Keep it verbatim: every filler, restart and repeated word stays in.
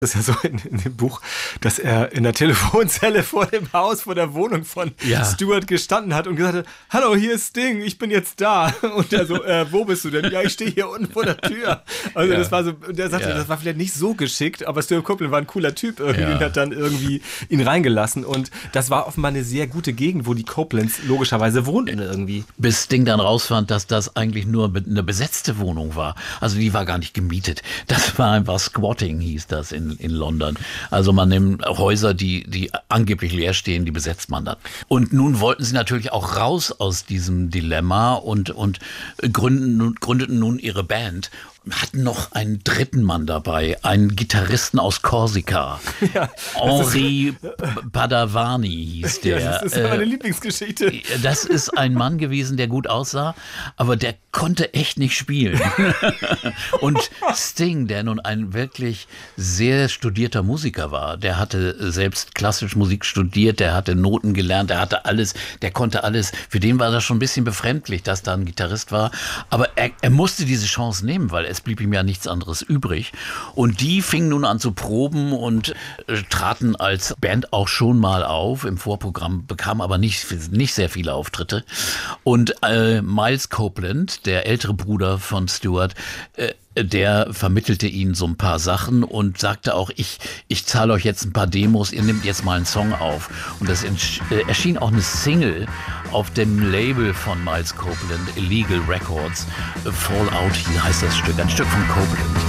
Das ist ja so in, in dem Buch, dass er in der Telefonzelle vor dem Haus, vor der Wohnung von ja. Stewart gestanden hat und gesagt hat, hallo, hier ist Sting, ich bin jetzt da. Und er so, äh, wo bist du denn? Ja, ich stehe hier unten vor der Tür. Also ja. das war so, der sagte, ja. das war vielleicht nicht so geschickt, aber Stewart Copeland war ein cooler Typ irgendwie ja. und hat dann irgendwie ihn reingelassen. Und das war offenbar eine sehr gute Gegend, wo die Copelands logischerweise wohnten irgendwie. Bis Sting dann rausfand, dass das eigentlich nur eine besetzte Wohnung war. Also die war gar nicht gemietet. Das war einfach Squatting, hieß das in in London. Also man nimmt Häuser, die, die angeblich leer stehen, die besetzt man dann. Und nun wollten sie natürlich auch raus aus diesem Dilemma und, und gründen, gründeten nun ihre Band. Hatten noch einen dritten Mann dabei, einen Gitarristen aus Korsika. Ja, Henri Padavani hieß der. Ja, das ist meine äh, Lieblingsgeschichte. Das ist ein Mann gewesen, der gut aussah, aber der konnte echt nicht spielen. Und Sting, der nun ein wirklich sehr studierter Musiker war, der hatte selbst klassisch Musik studiert, der hatte Noten gelernt, der hatte alles, der konnte alles. Für den war das schon ein bisschen befremdlich, dass da ein Gitarrist war. Aber er, er musste diese Chance nehmen, weil es blieb ihm ja nichts anderes übrig. Und die fingen nun an zu proben und äh, traten als Band auch schon mal auf im Vorprogramm, bekamen aber nicht, nicht sehr viele Auftritte. Und äh, Miles Copeland, der ältere Bruder von Stewart, äh, der vermittelte ihnen so ein paar Sachen und sagte auch, ich, ich zahle euch jetzt ein paar Demos, ihr nehmt jetzt mal einen Song auf. Und das erschien auch eine Single auf dem Label von Miles Copeland, Illegal Records. Fall Out, hier heißt das Stück, ein Stück von Copeland.